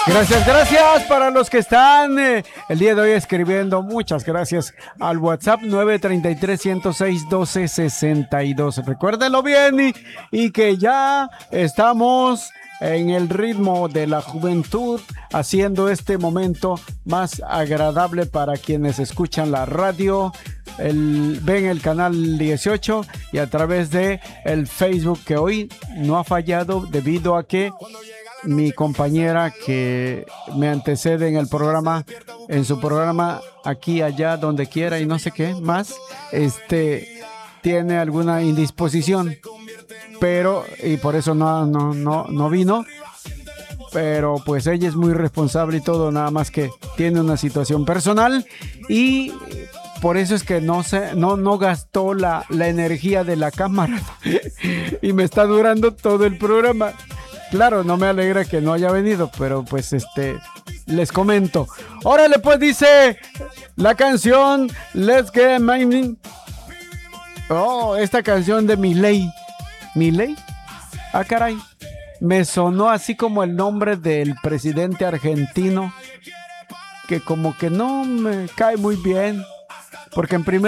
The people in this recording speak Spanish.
Gracias para los que están el día de hoy escribiendo. Muchas gracias al WhatsApp 933-106-1262. Recuérdenlo bien y que ya estamos en el ritmo de la juventud, haciendo este momento más agradable para quienes escuchan la radio, ven el canal 18 y a través de el Facebook, que hoy no ha fallado debido a que mi compañera que me antecede en el programa, en su programa aquí, allá, donde quiera y no sé qué más, tiene alguna indisposición, pero y por eso no vino. Pero pues ella es muy responsable y todo, nada más que tiene una situación personal y por eso es que no gastó la energía de la cámara y me está durando todo el programa. Claro, no me alegra que no haya venido, pero pues les comento. Órale, pues dice la canción Let's Get Money. Oh, esta canción de Milei. ¿Milei? Ah, caray. Me sonó así como el nombre del presidente argentino, que como que no me cae muy bien, porque en primer